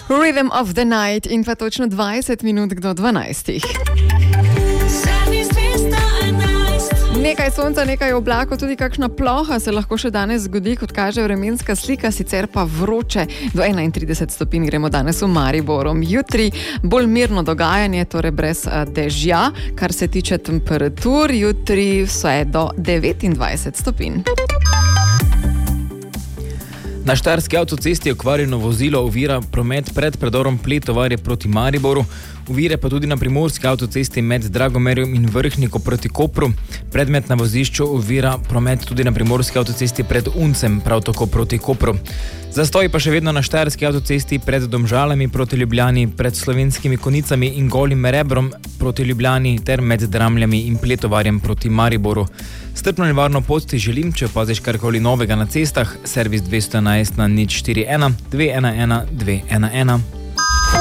Rhythm of the Night in pa točno 20 minut do 12. Nekaj sonca, nekaj oblakov, tudi kakšna ploha se lahko še danes zgodi, kot kaže vremenska slika, sicer pa vroče. Do 31 stopinj gremo danes v Mariboru. Jutri bolj mirno dogajanje, torej brez dežja, kar se tiče temperatur, jutri vse do 29 stopinj. Na štajerski avtocesti je okvarjeno vozilo ovira promet pred predorom Pletovarje proti Mariboru, ovire pa tudi na primorski avtocesti med Dragomerjem in Vrhniko proti Kopru. Predmet na vozišču ovira promet tudi na primorski avtocesti pred Uncem, prav tako proti Kopru. Zastoj pa še vedno na štajerski avtocesti pred Domžalami proti Ljubljani, pred Slovenskimi Konicami in Golim Rebrom proti Ljubljani ter med Dramljami in Pletovarjem proti Mariboru. Strpno in varno pot ti želim, če opaziš karkoli novega na cestah, servis 211 na 041 211 211.